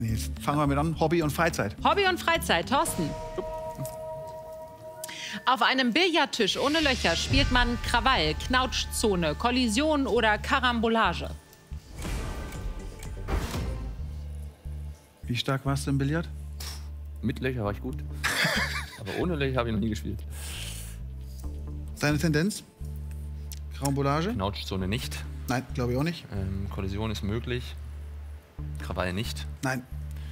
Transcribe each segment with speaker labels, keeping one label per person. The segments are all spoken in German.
Speaker 1: Jetzt fangen wir mit an. Hobby und Freizeit.
Speaker 2: Hobby und Freizeit. Thorsten. Auf einem Billardtisch ohne Löcher spielt man Krawall, Knautschzone, Kollision oder Karambolage.
Speaker 1: Wie stark warst du im Billard?
Speaker 3: Mit Löcher war ich gut. Aber ohne Löcher habe ich noch nie gespielt.
Speaker 1: Deine Tendenz? Karambolage?
Speaker 3: Knautschzone nicht.
Speaker 1: Nein, glaube ich auch nicht.
Speaker 3: Kollision ist möglich. Krawall nicht.
Speaker 1: Nein.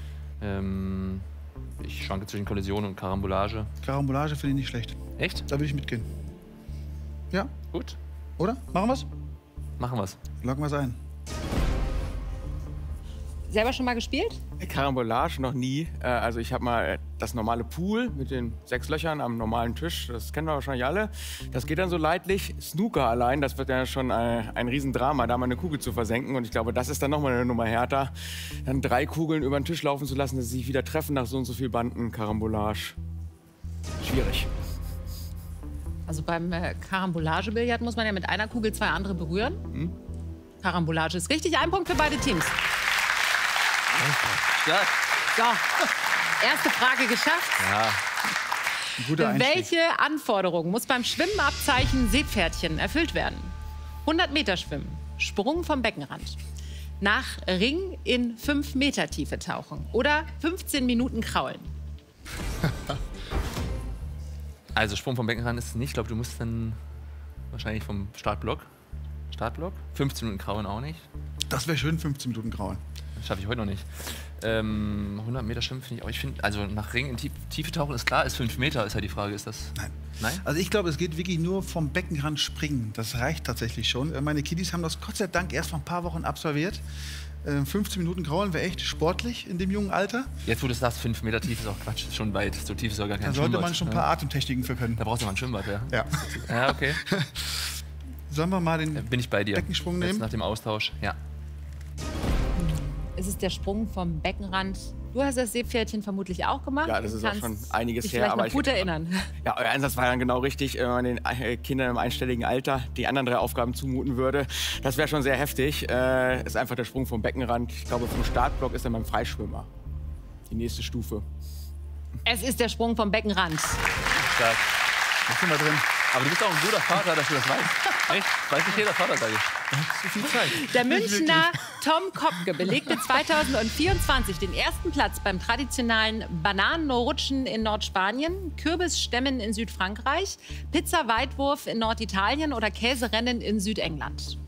Speaker 3: Ich schwanke zwischen Kollision und Karambolage.
Speaker 1: Karambolage finde ich nicht schlecht.
Speaker 3: Echt?
Speaker 1: Da würde ich mitgehen. Ja,
Speaker 3: Gut.
Speaker 1: oder? Machen wir's?
Speaker 3: Machen wir's.
Speaker 1: Loggen wir's ein.
Speaker 2: Selber schon mal gespielt?
Speaker 4: Karambolage noch nie. Also ich habe mal das normale Pool mit den 6 Löchern am normalen Tisch. Das kennen wir wahrscheinlich alle. Das geht dann so leidlich. Snooker allein, das wird ja schon ein Riesendrama, da mal eine Kugel zu versenken. Und ich glaube, das ist dann nochmal eine Nummer härter. Dann 3 Kugeln über den Tisch laufen zu lassen, dass sie sich wieder treffen nach so und so viel Banden. Karambolage. Schwierig.
Speaker 2: Also beim Karambolage-Billard muss man ja mit einer Kugel 2 andere berühren. Karambolage ist richtig. Ein Punkt für beide Teams.
Speaker 3: Stark.
Speaker 2: So, erste Frage geschafft.
Speaker 3: Ja.
Speaker 1: Ein guter Einstieg.
Speaker 2: Welche Anforderung muss beim Schwimmabzeichen Seepferdchen erfüllt werden? 100 Meter schwimmen, Sprung vom Beckenrand, nach Ring in 5 Meter Tiefe tauchen oder 15 Minuten kraulen.
Speaker 3: Also Sprung vom Beckenrand ist es nicht. Ich glaube, du musst dann wahrscheinlich vom Startblock. 15 Minuten Kraulen auch nicht.
Speaker 1: Das wäre schön, 15 Minuten grauen.
Speaker 3: Das schaffe ich heute noch nicht. 100 Meter schwimmen finde ich auch. Ich finde, also nach Ring in Tiefe tauchen ist klar, ist 5 Meter, ist ja die Frage, ist das?
Speaker 1: Nein.
Speaker 3: Nein?
Speaker 1: Also ich glaube, es geht wirklich nur vom Beckenrand springen. Das reicht tatsächlich schon. Meine Kiddies haben das Gott sei Dank erst vor ein paar Wochen absolviert. 15 Minuten kraulen wäre echt sportlich in dem jungen Alter.
Speaker 3: Jetzt, wo du sagst, 5 Meter tief ist auch Quatsch, ist schon weit. So tief ist auch gar kein
Speaker 1: Da
Speaker 3: Schwimmbad.
Speaker 1: sollte man schon ein paar Atemtechniken für können.
Speaker 3: Da brauchst du mal ein Schwimmbad, ja.
Speaker 1: Ja.
Speaker 3: Ja, okay.
Speaker 1: Sollen wir mal den
Speaker 3: Bin ich bei dir.
Speaker 1: Beckensprung
Speaker 3: Jetzt
Speaker 1: nehmen?
Speaker 3: nach dem Austausch, ja.
Speaker 2: Es ist der Sprung vom Beckenrand. Du hast das Seepferdchen vermutlich auch gemacht.
Speaker 4: Ja, das ist auch
Speaker 2: Kannst
Speaker 4: schon einiges
Speaker 2: dich
Speaker 4: her.
Speaker 2: vielleicht
Speaker 4: Aber
Speaker 2: noch gut erinnern.
Speaker 4: Ja, euer Einsatz war dann genau richtig, wenn man den Kindern im einstelligen Alter die anderen 3 Aufgaben zumuten würde. Das wäre schon sehr heftig. Ist einfach der Sprung vom Beckenrand. Ich glaube, vom Startblock ist dann beim Freischwimmer die nächste Stufe.
Speaker 2: Es ist der Sprung vom Beckenrand.
Speaker 3: Stark.
Speaker 1: Da sind wir drin.
Speaker 3: Aber du bist auch ein guter Vater, dass du das weißt. Echt? Weiß nicht jeder Vater, sage ich.
Speaker 1: So viel Zeit.
Speaker 2: Der Münchner Tom Kopke belegte 2024 den ersten Platz beim traditionellen Bananenrutschen in Nordspanien, Kürbisstämmen in Südfrankreich, Pizza-Weitwurf in Norditalien oder Käserennen in Südengland.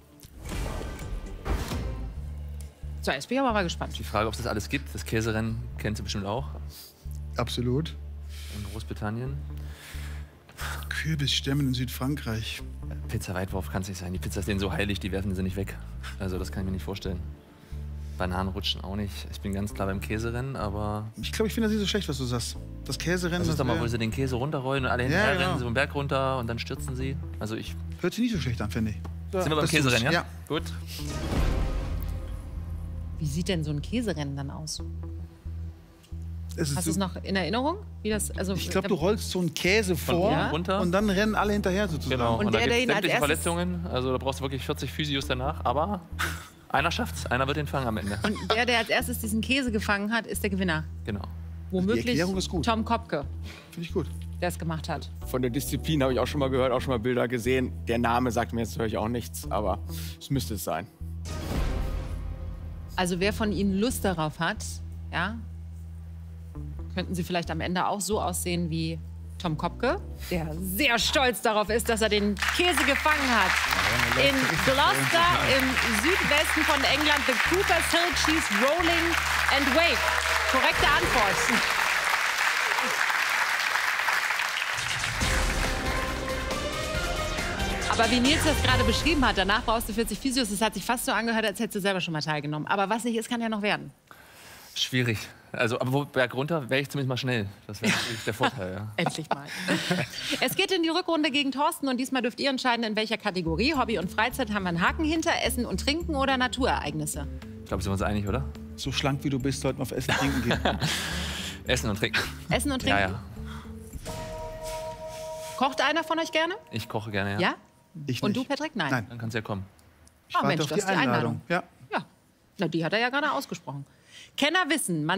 Speaker 2: So, jetzt bin ich aber mal gespannt.
Speaker 3: Die Frage, ob es das alles gibt. Das Käserennen kennst du bestimmt auch.
Speaker 1: Absolut.
Speaker 3: In Großbritannien.
Speaker 1: Kürbisstämmen in Südfrankreich.
Speaker 3: Pizza-Weitwurf kann es nicht sein. Die Pizza ist denen so heilig, die werfen sie nicht weg. Also das kann ich mir nicht vorstellen. Bananenrutschen auch nicht. Ich bin ganz klar beim Käserennen, aber...
Speaker 1: Ich glaube, ich finde das nicht so schlecht, was du sagst. Das Käserennen,
Speaker 3: Das ist doch mal, wo
Speaker 1: wär-
Speaker 3: sie den Käse runterrollen und alle
Speaker 1: Ja,
Speaker 3: hinterher
Speaker 1: genau.
Speaker 3: rennen, so einen Berg runter und dann stürzen sie. Also ich...
Speaker 1: hört sich nicht so schlecht an, finde ich.
Speaker 3: Sind wir beim
Speaker 1: das
Speaker 3: Käserennen, ja?
Speaker 1: ja?
Speaker 3: Gut.
Speaker 2: Wie sieht denn so ein Käserennen dann aus?
Speaker 1: Es ist
Speaker 2: Hast du es
Speaker 1: so,
Speaker 2: noch in Erinnerung? Wie das, also,
Speaker 1: ich glaube, du rollst so einen Käse vor
Speaker 3: oben runter.
Speaker 1: und dann rennen alle hinterher sozusagen.
Speaker 3: Genau.
Speaker 2: Und
Speaker 3: Und,
Speaker 2: der,
Speaker 3: da
Speaker 2: der
Speaker 3: gibt
Speaker 2: ihn
Speaker 3: es
Speaker 2: als
Speaker 3: sämtliche
Speaker 2: erstes-
Speaker 3: Verletzungen. Also da brauchst du wirklich 40 Physios danach. Aber einer schafft's. Einer wird den fangen am Ende.
Speaker 2: Und der als erstes diesen Käse gefangen hat, ist der Gewinner.
Speaker 3: Genau.
Speaker 2: Womöglich
Speaker 1: Erklärung ist gut.
Speaker 2: Tom Kopke,
Speaker 1: Finde ich gut.
Speaker 2: der es gemacht hat.
Speaker 4: Von der Disziplin habe ich auch schon mal gehört, auch schon mal Bilder gesehen. Der Name sagt mir jetzt natürlich auch nichts, aber es müsste es sein.
Speaker 2: Also wer von Ihnen Lust darauf hat, ja, könnten Sie vielleicht am Ende auch so aussehen wie Tom Kopke, der sehr stolz darauf ist, dass er den Käse gefangen hat. In Gloucester im Südwesten von England, the Cooper's Hill Cheese Rolling and Wake. Korrekte Antwort. Aber wie Nils das gerade beschrieben hat, danach brauchst du 40 Physios. Das hat sich fast so angehört, als hättest du selber schon mal teilgenommen. Aber was nicht ist, kann ja noch werden.
Speaker 3: Schwierig. Also, aber wo Berg runter wäre ich zumindest mal schnell. Das wäre natürlich der Vorteil, ja.
Speaker 2: Endlich mal. Es geht in die Rückrunde gegen Thorsten und diesmal dürft ihr entscheiden, in welcher Kategorie. Hobby und Freizeit haben wir einen Haken hinter, Essen und Trinken oder Naturereignisse.
Speaker 3: Ich glaube, sind wir uns einig, oder?
Speaker 1: So schlank wie du bist, sollten wir auf Essen trinken gehen.
Speaker 3: Essen und Trinken.
Speaker 2: Essen und Trinken?
Speaker 3: Ja, ja.
Speaker 2: Kocht einer von euch gerne?
Speaker 3: Ich koche gerne, ja.
Speaker 2: Ja?
Speaker 1: Ich
Speaker 2: Und du,
Speaker 1: nicht.
Speaker 2: Patrick? Nein.
Speaker 1: Nein.
Speaker 3: Dann kannst du ja kommen.
Speaker 1: Ich
Speaker 2: Oh,
Speaker 1: warte
Speaker 2: Mensch,
Speaker 1: auf
Speaker 2: das
Speaker 1: die
Speaker 2: ist die Einladung.
Speaker 1: Einladung. Ja.
Speaker 2: Ja. Na, die hat er ja gerade ausgesprochen. Kenner wissen, man